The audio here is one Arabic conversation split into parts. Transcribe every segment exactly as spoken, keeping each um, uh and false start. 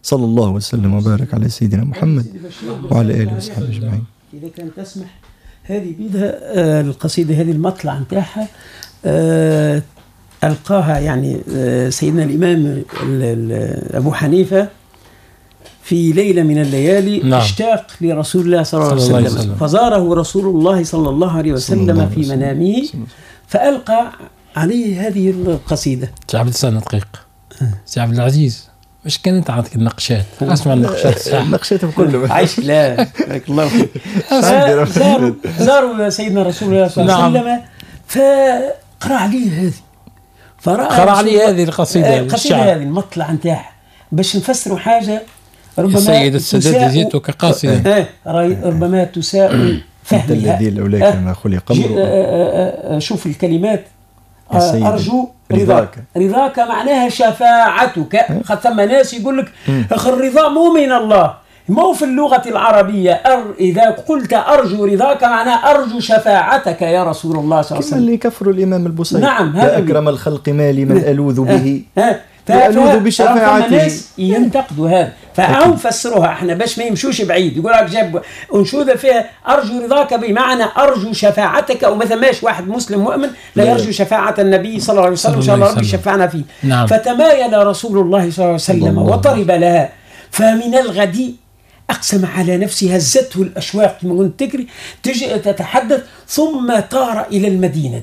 صلى الله وسلم وبارك على سيدنا محمد وعلى آله وصحبه أجمعين. إذا كان تسمح هذه بيدها آه القصيدة هذه المطلع نتاعها آه ألقاها يعني آه سيدنا الإمام أبو حنيفة في ليلة من الليالي. نعم. اشتاق لرسول الله صلى الله عليه وسلم, وسلم. فزاره رسول الله صلى الله عليه وسلم الله في منامه فألقى عليه هذه القصيدة. سي عبد السلام دقيق سي عبد العزيز مش كانت عندك النقشات اسمع النقشات النقشات كله عايش لا بارك الله فيك. زاروا زاروا سيدنا رسول الله صلى الله عليه وسلم فقرأ عليه هذه قرأ عليه هذه القصيدة القصيدة هذه المطلع نتاعها باش نفسروا حاجة ربما السيد السادات جئتك قاصدا ربما تساء فهمها الذي لولاك ما خلق امرؤ. شوف الكلمات أرجو رضاك. رضاك معناها شفاعتك. ثم ناس يقول لك الرضا مو من الله مو في اللغة العربية. أر إذا قلت أرجو رضاك معناها أرجو شفاعتك يا رسول الله صلى الله عليه وسلم. كما اللي كفر الإمام البصيري. نعم لا أكرم الخلق مالي من ألوذ به فألوذ بشفاعته. ينتقدوا هذا فأو فسروها احنا باش ما يمشوش بعيد. يقول لك جاب أنشودة فيها أرجو رضاك بمعنى أرجو شفاعتك أو مثلا ماش واحد مسلم مؤمن لا يرجو شفاعة النبي صلى الله عليه وسلم إن شاء الله ربي شفعنا فيه. نعم. فتمايل رسول الله صلى الله عليه وسلم وطرب لها فمن الغد أقسم على نفسه هزته الأشواق كما كنت تكري تجي تتحدث ثم طار إلى المدينة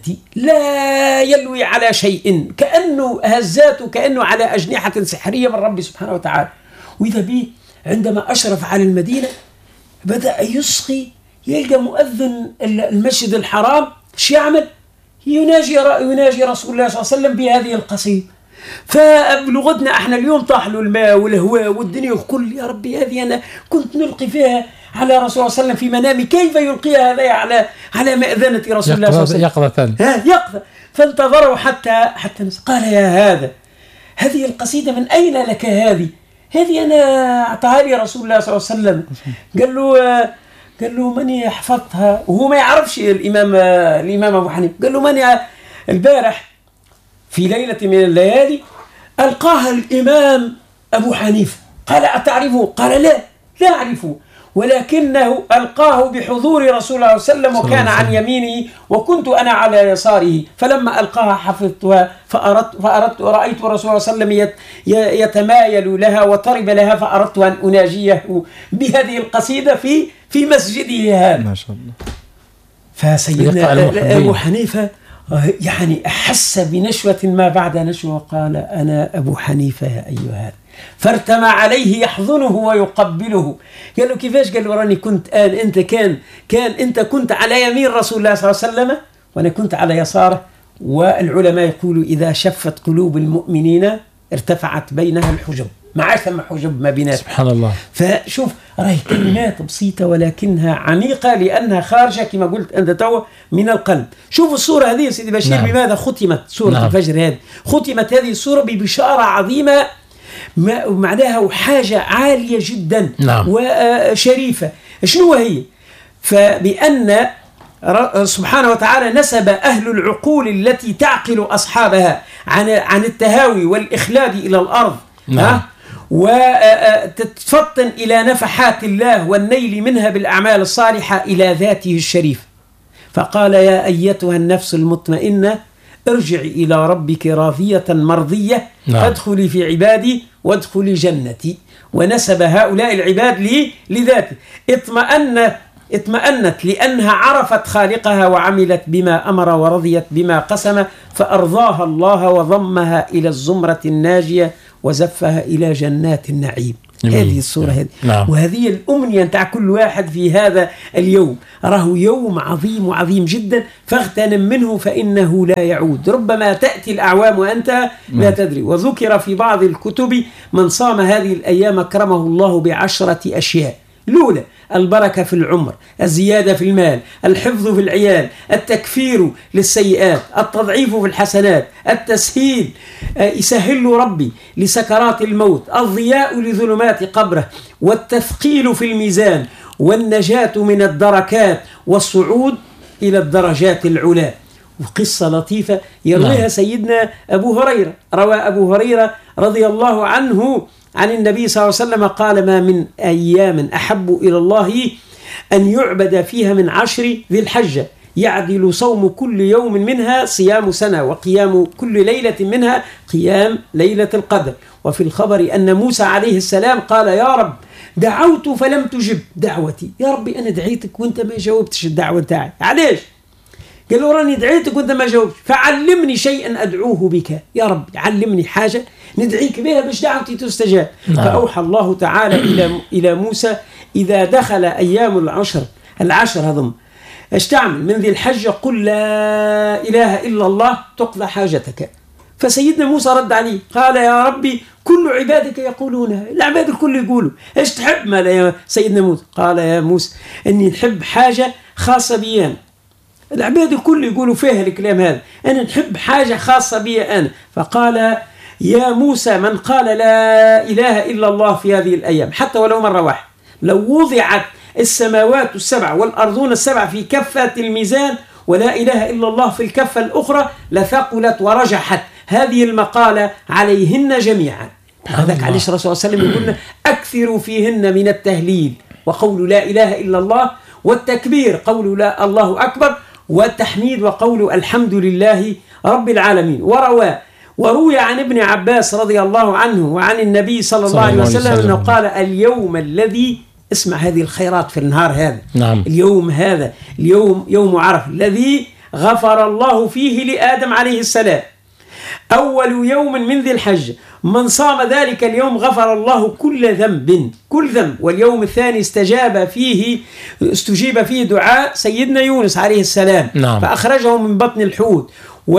لا يلوي على شيء كأنه هزاته كأنه على أجنحة سحرية من ربي سبحانه وتعالى. وإذا به عندما أشرف على المدينة بدأ يصغي يلقى مؤذن المسجد الحرام شو يعمل يناجي يناجي رسول الله صلى الله عليه وسلم بهذه القصيدة. فبلغتنا احنا اليوم طاح له الماء والهواء والدنيا وكل يا ربي هذه انا كنت نلقي فيها على رسول الله صلى الله عليه وسلم في منامي كيف يلقيها هذا على على مأذنة رسول الله صلى الله عليه وسلم يقظة ها يقظة. فانتظروا حتى حتى قال يا هذا هذه القصيدة من أين لك هذه هذه أنا أعطاها لي رسول الله صلى الله عليه وسلم. قال له قال له ماني حفظتها وهو ما يعرفش الإمام الإمام أبو حنيفة. قال له ماني البارح في ليلة من الليالي ألقاها الإمام أبو حنيفة. قال أتعرفه؟ قال لا لا أعرفه ولكنه ألقاه بحضور رسول الله صلى الله عليه وسلم وكان عن يمينه وكنت أنا على يساره فلما ألقاها حفظتها فأردت, فأردت رأيت رسول الله صلى الله عليه وسلم يتمايل لها وطرب لها فأردت أن أناجيه بهذه القصيدة في في مسجده هذا. ما شاء الله. فسيدنا أبو حنيفة يعني أحس بنشوة ما بعد نشوة قال أنا أبو حنيفة يا أيها هذا فارتمى عليه يحضنه ويقبله. قال له كيفاش؟ قال له راني كنت آن أنت كان كان أنت كنت على يمين رسول الله صلى الله عليه وسلم وأنا كنت على يساره. والعلماء يقولوا إذا شفت قلوب المؤمنين ارتفعت بينها الحجب ما عاد ثم حجب ما بينات. سبحان الله. فشوف راهي كلمات بسيطة ولكنها عميقة لأنها خارجة كما قلت أنت تو من القلب. شوف الصورة هذه يا سيدي بشير. نعم. بماذا ختمت سورة نعم. الفجر هذه؟ ختمت هذه السورة ببشارة عظيمة معناها حاجة عالية جدا. نعم. وشريفة. شنو هي؟ فبأن سبحانه وتعالى نسب أهل العقول التي تعقل أصحابها عن عن التهاوي والإخلاد إلى الأرض. نعم. وتتفطن إلى نفحات الله والنيل منها بالأعمال الصالحة إلى ذاته الشريف. فقال يا أيتها النفس المطمئنة ارجعي إلى ربك راضية مرضية. نعم. ادخلي في عبادي وادخلي جنتي. ونسب هؤلاء العباد لي لذاته. اطمأن اطمأنت لأنها عرفت خالقها وعملت بما أمر ورضيت بما قسم فأرضاها الله وضمها إلى الزمرة الناجية وزفها إلى جنات النعيم. هذه الصورة هذه. نعم. وهذه الأمنية نتاع كل واحد في هذا اليوم. راه يوم عظيم وعظيم جدا فاغتنم منه فإنه لا يعود. ربما تأتي الأعوام وأنت لا تدري. وذكر في بعض الكتب من صام هذه الأيام أكرمه الله بعشرة أشياء. الأولى البركة في العمر، الزيادة في المال، الحفظ في العيال، التكفير للسيئات، التضعيف في الحسنات، التسهيل يسهل ربي لسكرات الموت، الضياء لظلمات قبره، والتثقيل في الميزان، والنجاة من الدركات، والصعود إلى الدرجات العلا. وقصة لطيفة يرويها سيدنا أبو هريرة. روى أبو هريرة رضي الله عنه عن النبي صلى الله عليه وسلم قال: ما من أيام أحب إلى الله أن يعبد فيها من عشر ذي الحجة يعدل صوم كل يوم منها صيام سنة، وقيام كل ليلة منها قيام ليلة القدر. وفي الخبر أن موسى عليه السلام قال: يا رب دعوت فلم تجب دعوتي، يا ربي أنا دعيتك وأنت ما جاوبتش الدعوة تاعي، علاش؟ قال له: راني دعيتك وأنت ما جاوبتش، فعلمني شيئا أدعوه بك، يا رب علمني حاجة ندعيك بها باش دعوتي تستجاب. نعم. فأوحى الله تعالى إلى إلى موسى: إذا دخل أيام العشر العشر هذم ايش تعمل من ذي الحجة؟ قل لا إله إلا الله تقضى حاجتك. فسيدنا موسى رد عليه قال: يا ربي كل عبادك يقولونها، العباد الكل يقولوا، ايش تحب ما يا سيدنا موسى؟ قال: يا موسى اني نحب حاجة خاصة بي أنا، العباد الكل يقولوا فيها الكلام هذا، أنا نحب حاجة خاصة بي أنا. فقال: يا موسى من قال لا إله إلا الله في هذه الأيام حتى ولو مرة واحدة، لو وضعت السماوات السبع والأرضون السبع في كفة الميزان ولا إله إلا الله في الكفة الأخرى لثقلت ورجحت هذه المقالة عليهن جميعا. هذاك علاش الرسول صلى الله عليه وسلم يقولنا: أكثروا فيهن من التهليل وقول لا إله إلا الله، والتكبير قول لا الله أكبر، والتحميد وقول الحمد لله رب العالمين. وروى وروي عن ابن عباس رضي الله عنه وعن النبي صلى الله عليه وسلم أنه قال: اليوم الذي، اسمع هذه الخيرات في النهار هذا، نعم. اليوم هذا اليوم يوم عرفة الذي غفر الله فيه لآدم عليه السلام، أول يوم من ذي الحجة، من صام ذلك اليوم غفر الله كل ذنب كل ذنب. واليوم الثاني استجاب فيه استجيب فيه دعاء سيدنا يونس عليه السلام، نعم. فأخرجه من بطن الحوت.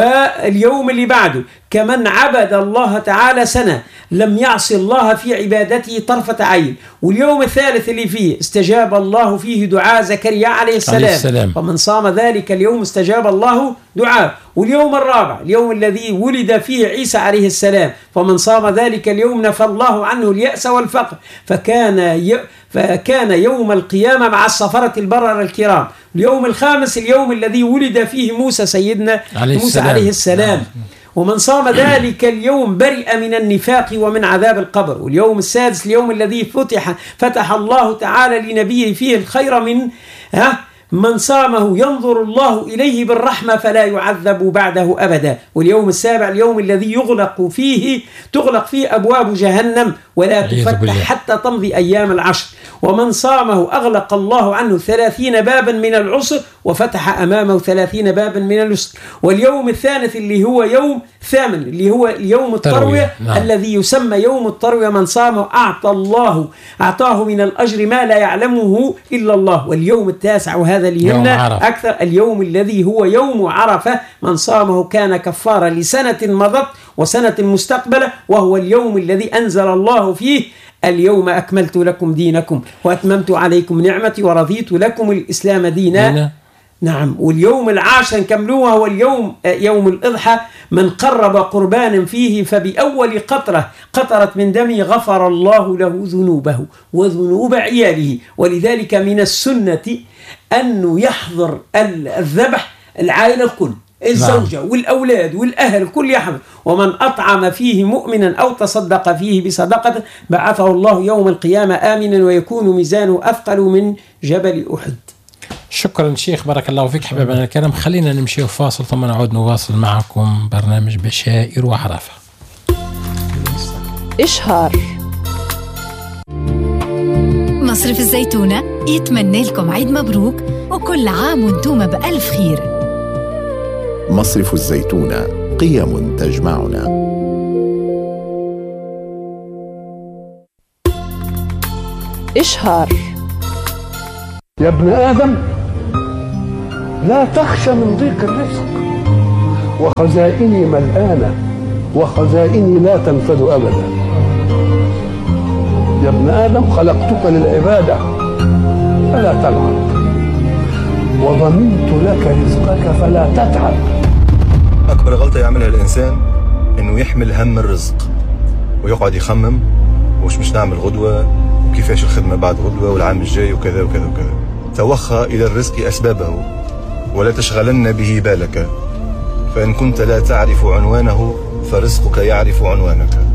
واليوم اللي بعده كمن عبد الله تعالى سنة لم يعصي الله في عبادته طرفة عين. واليوم الثالث اللي فيه استجاب الله فيه دعاء زكريا عليه السلام, عليه السلام. فمن صام ذلك اليوم استجاب الله دعاء. واليوم الرابع اليوم الذي ولد فيه عيسى عليه السلام، فمن صام ذلك اليوم نفى الله عنه اليأس والفقر، فكان ي... فكان يوم القيامة مع الصفرة البررة الكرام. اليوم الخامس اليوم الذي ولد فيه موسى سيدنا عليه موسى السلام. عليه السلام، ومن صام ذلك اليوم برئ من النفاق ومن عذاب القبر. واليوم السادس اليوم الذي فتح فتح الله تعالى لنبيه فيه الخير من ها من صامه ينظر الله إليه بالرحمة فلا يعذب بعده أبدا. واليوم السابع اليوم الذي يغلق فيه تغلق فيه أبواب جهنم ولا تفتح حتى تمضي أيام العشر. ومن صامه أغلق الله عنه ثلاثين بابا من العسر وفتح أمامه ثلاثين بابا من اليسر. واليوم الثالث اللي هو يوم ثامن اللي هو يوم التروية، نعم. الذي يسمى يوم التروية من صامه أعطى الله أعطاه من الأجر ما لا يعلمه إلا الله. واليوم التاسع وهذا اللي هنا أكثر اليوم الذي هو يوم عرفة، من صامه كان كفارة لسنة مضت وسنة مستقبلة، وهو اليوم الذي أنزل الله فيه اليوم أكملت لكم دينكم وأتممت عليكم نعمتي ورضيت لكم الإسلام دينا, دينا. نعم. واليوم العاشر نكملوها هو اليوم يوم الإضحى، من قرب قربانا فيه فبأول قطرة قطرت من دمه غفر الله له ذنوبه وذنوب عياله. ولذلك من السنة أنه يحضر الذبح العائلة الكل، الزوجة نعم. والأولاد والأهل الكل يحضر. ومن أطعم فيه مؤمنا أو تصدق فيه بصدقة بعثه الله يوم القيامة آمنا ويكون ميزانه أثقل من جبل أحد. شكرا شيخ، بارك الله فيك حبيبنا الكرام. خلينا نمشي فاصل ثم نعود نواصل معكم برنامج بشائر وعرفة. إشهار مصرف الزيتونة يتمنى لكم عيد مبروك وكل عام وانتم بألف خير. مصرف الزيتونة، قيم تجمعنا. إشهار يا ابن آدم لا تخشى من ضيق الرزق، وخزائني ملآنة وخزائني لا تنفذ أبدا. يا ابن آدم خلقتك للعبادة فلا تلعب، وضمنت لك رزقك فلا تتعب. أكبر غلطة يعملها الإنسان إنه يحمل هم الرزق ويقعد يخمم وش مش نعمل غدوة وكيفاش الخدمة بعد غدوة والعام الجاي وكذا وكذا وكذا. توخى إلى الرزق أسبابه ولا تشغلن به بالك، فإن كنت لا تعرف عنوانه فرزقك يعرف عنوانك.